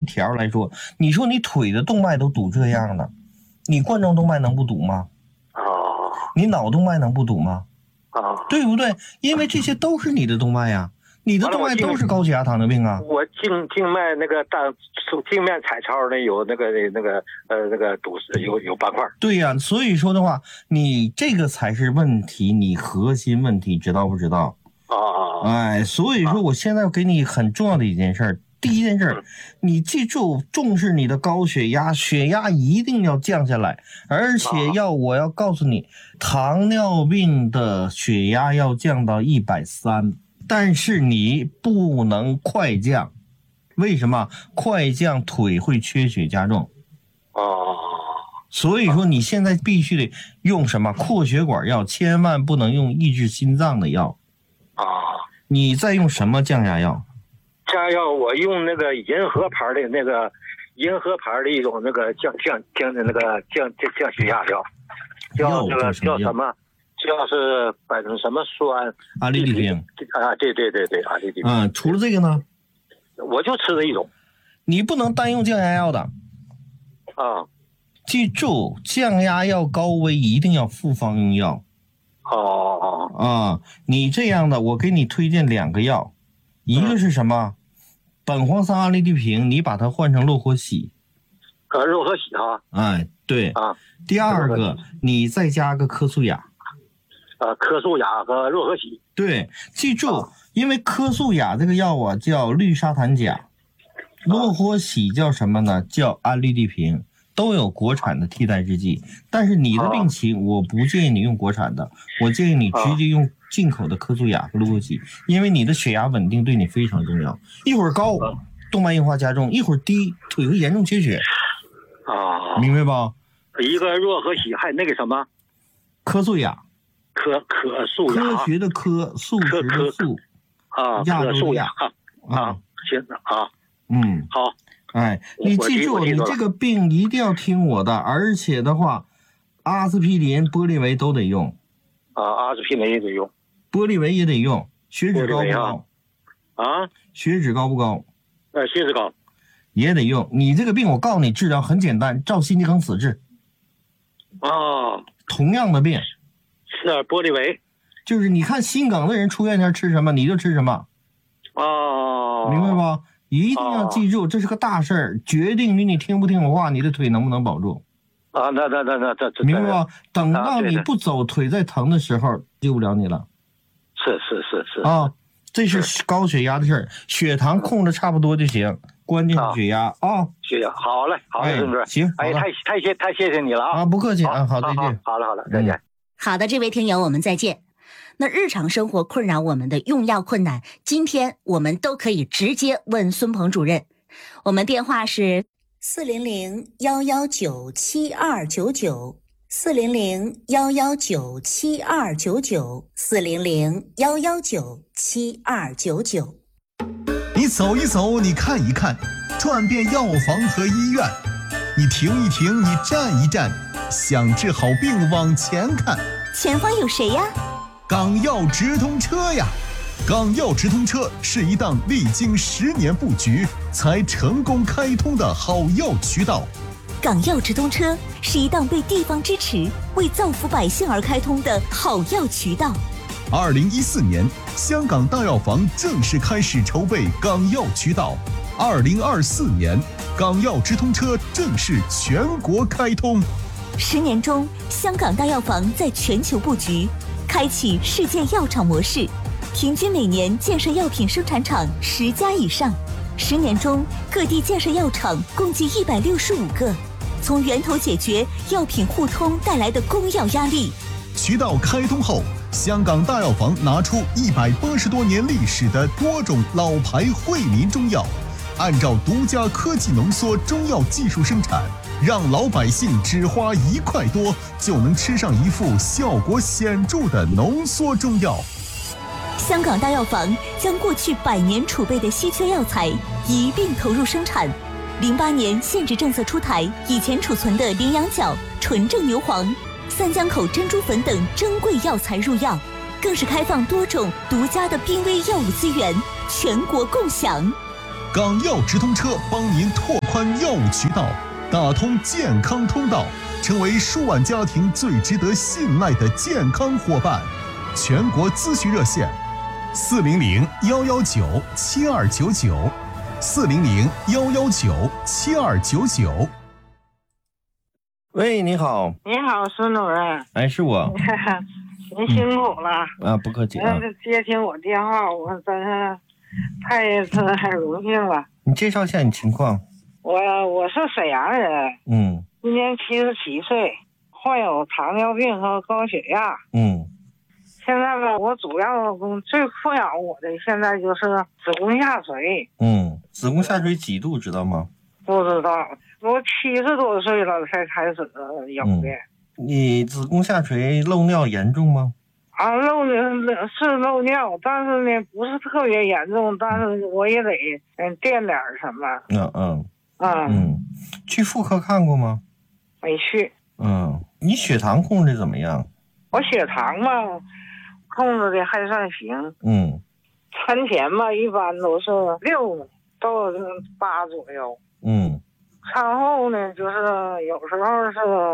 条来说，你说你腿的动脉都堵这样了，你冠状动脉能不堵吗？你脑动脉能不堵吗？对不对？因为这些都是你的动脉呀，你的动脉都是高血压糖尿病啊。 我静脉那个静脉彩超呢有那个堵死有斑块。 对呀，所以说的话，你这个才是问题，你核心问题知道不知道？哎，所以说我现在要给你很重要的一件事儿。第一件事，你记住重视你的高血压，血压一定要降下来，而且我要告诉你，糖尿病的血压要降到130，但是你不能快降，为什么？快降腿会缺血加重。所以说你现在必须得用什么扩血管药，千万不能用抑制心脏的药。你在用什么降压药？ 降压药我用那个银河牌的一种那个降血压药，叫什么？叫是百分什么酸？ 阿利地平。 对，阿利地平。 除了这个呢？ 我就吃这一种。 你不能单用降压药的。记住，降压药高危一定要复方用药。你这样的，我给你推荐2个药，一个是什么？苯磺酸阿利地平，你把它换成洛活喜。 洛活喜啊。 哎，对。第二个，你再加个科素雅。 科素雅和洛活喜。 对，记住，因为科素雅这个药啊叫氯沙坦钾，洛活喜叫什么呢？叫安利地平。都有国产的替代制剂，但是你的病情我不建议你用国产的，我建议你直接用进口的科素雅和洛活喜，因为你的血压稳定对你非常重要。一会儿高，动脉硬化加重；一会儿低，腿会严重缺血。明白吧？ 一个洛活喜，还有那个什么科素雅， 科素雅， 科学的科，素食的素， 科素雅行好。 哎，你记住，你这个病一定要听我的，而且的话，阿司匹林、玻利维都得用。 阿司匹林也得用， 玻利维也得用。血脂高不高？血脂高不高？ 血脂高， 也得用。你这个病，我告诉你，治疗很简单，照心肌梗死治。同样的病， 是玻利维， 就是你看心梗的人出院前吃什么，你就吃什么。明白吧？一定要记住，这是个大事儿，决定于你听不听我话，你的腿能不能保住。 那明白吧？等到你不走，腿在疼的时候，救不了你了。 是这是高血压的事儿，血糖控制差不多就行，关键是血压血压。好嘞，郑哥， 行， 太谢谢你了啊！ 不客气啊，好，再见。 好了，再见。 好的，这位听友，我们再见。那日常生活困扰我们的用药困难，今天我们都可以直接问孙鹏主任。我们电话是400-119-7299，400-119-7299，400-119-7299。 你走一走，你看一看，转遍药房和医院，你停一停，你站一站，想治好病往前看。 前方有谁呀？ 港药直通车呀！港药直通车是一档历经10年布局才成功开通的好药渠道。 港药直通车是一档被地方支持、为造福百姓而开通的好药渠道。 2014年，香港大药房正式开始筹备港药渠道。2024年，港药直通车正式全国开通。 10年中，香港大药房在全球布局，开启世界药厂模式，平均每年建设药品生产厂10家以上。10年中，各地建设药厂共计165个，从源头解决药品互通带来的供药压力。 渠道开通后，香港大药房拿出180多年历史的多种老牌惠民中药，按照独家科技浓缩中药技术生产，让老百姓只花1块多就能吃上一副效果显著的浓缩中药。 香港大药房将过去100年储备的稀缺药材一并投入生产。08年限制政策出台，以前储存的羚羊角、纯正牛黄、三江口珍珠粉等珍贵药材入药，更是开放多种独家的濒危药物资源，全国共享。 港药直通车帮您拓宽药物渠道，打通健康通道，成为数万家庭最值得信赖的健康伙伴。全国咨询热线：400-119-7299，400-119-7299。 喂，你好。 你好，孙主任。 哎，是我。 您辛苦了。 不客气啊。 接听我电话，我真是太荣幸了。 你介绍一下你情况。 我是沈阳人。今年77岁，患有糖尿病和高血压。现在吧，我主要最困扰我的现在就是子宫下垂。 子宫下垂几度知道吗？ 不知道，我70多岁了才开始有的。 你子宫下垂漏尿严重吗？ 漏尿，但是呢不是特别严重，但是我也得垫点什么。 去妇科看过吗？ 没去。 你血糖控制怎么样？ 我血糖嘛控制的还算行。餐前嘛一般都是6到8左右。餐后呢就是有时候是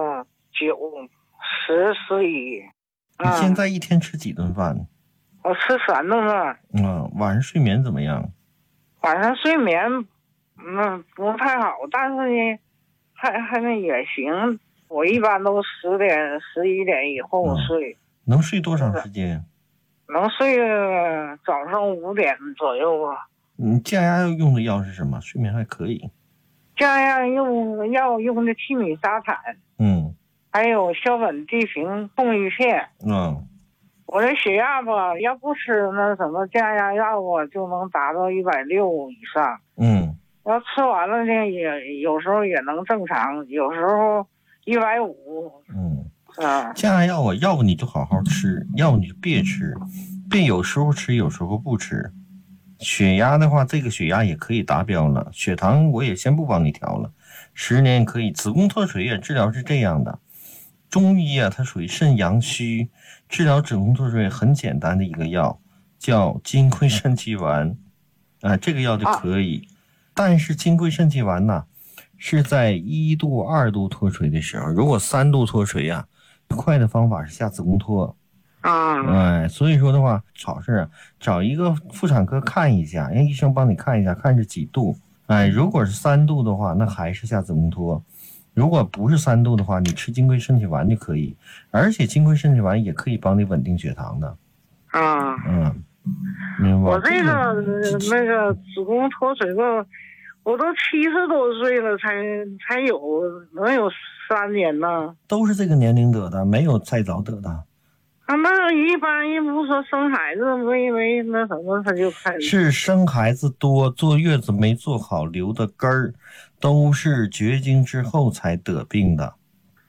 9、10、11。 你现在一天吃几顿饭？ 我吃3顿饭。 晚上睡眠怎么样？ 晚上睡眠不太好，但是呢还也行。我一般都10点、11点以后睡。 能睡多长时间？ 能睡早上5点左右吧。 你降压药用的药是什么？睡眠还可以。 降压用的替米沙坦。还有硝苯地平控制片。我这血压吧，要不吃那什么降压药啊，就能达到160以上。要吃完了呢，也有时候也能正常，有时候150。 降压药要不你就好好吃，要不你就别吃，别有时候吃，有时候不吃。血压的话，这个血压也可以达标了，血糖我也先不帮你调了，10年可以。子宫脱垂治疗是这样的，中医它属于肾阳虚，治疗子宫脱垂很简单的一个药叫金匮肾气丸，这个药就可以。但是金匮肾气丸呢，是在1度、2度脱垂的时候，如果3度脱垂快的方法是下子宫脱。所以说的话，好事找一个妇产科看一下，让医生帮你看一下，看是几度。如果是3度的话，那还是下子宫脱。如果不是3度的话，你吃金匮肾气丸就可以，而且金匮肾气丸也可以帮你稳定血糖的。明白。 我这个那个子宫脱垂吧，我都70多岁了才能有3年呢。 都是这个年龄得的，没有再早得的。 那一般人不说生孩子没那什么他就开始。 是生孩子多，坐月子没做好留的根儿，都是绝经之后才得病的。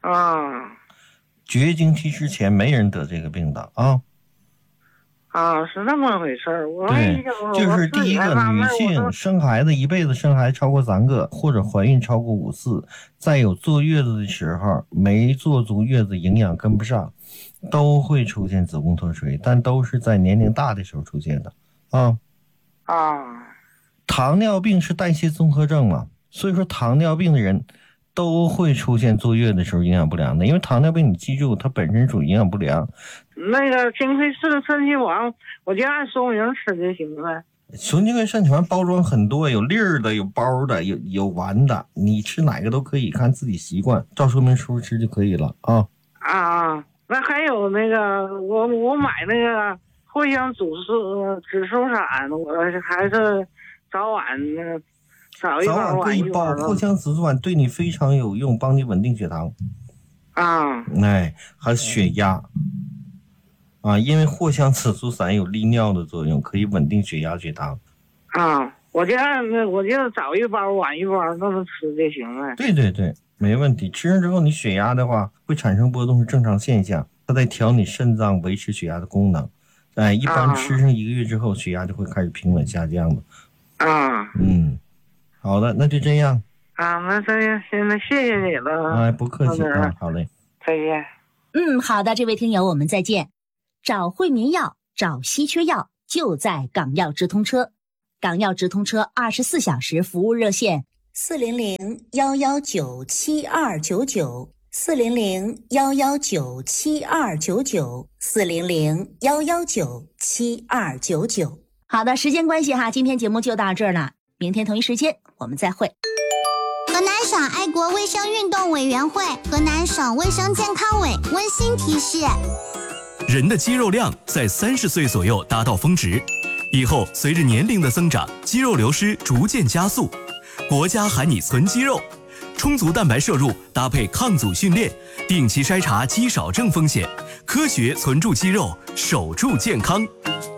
绝经期之前没人得这个病的啊。 是那么回事儿。 对，就是第一个，女性生孩子一辈子生孩子超过3个，或者怀孕超过5次，再有坐月子的时候没做足月子，营养跟不上，都会出现子宫脱垂，但都是在年龄大的时候出现的。糖尿病是代谢综合症嘛，所以说糖尿病的人都会出现坐月的时候营养不良的，因为糖尿病你记住它本身属于营养不良。 那个金匮肾气丸我就按说明吃就行了。 金匮肾气丸包装很多，有粒儿的，有包的，有丸的，你吃哪个都可以，看自己习惯，照说明书吃就可以了那还有那个我买那个藿香紫苏散，我还是早晚早晚各一包。藿香紫苏散对你非常有用，帮你稳定血糖还有血压因为藿香紫苏散有利尿的作用，可以稳定血压血糖我就早一包晚一包那么吃就行了。 对，没问题。吃上之后你血压的话会产生波动，是正常现象，它在调你肾脏维持血压的功能。一般吃上1个月之后血压就会开始平稳下降的。好的，那就这样那这样行，那谢谢你了。 不客气好嘞， 再见。 好的，这位听友我们再见。找惠民药，找稀缺药，就在港药直通车。 港药直通车24小时服务热线 400-119-7299，400-119-7299，400-119-7299。 好的，时间关系哈，今天节目就到这儿了，明天同一时间我们再会。 河南省爱国卫生运动委员会、河南省卫生健康委温馨提示： 人的肌肉量在30岁左右达到峰值，以后随着年龄的增长，肌肉流失逐渐加速。国家喊你存肌肉，充足蛋白摄入搭配抗阻训练，定期筛查肌少症风险，科学存住肌肉，守住健康。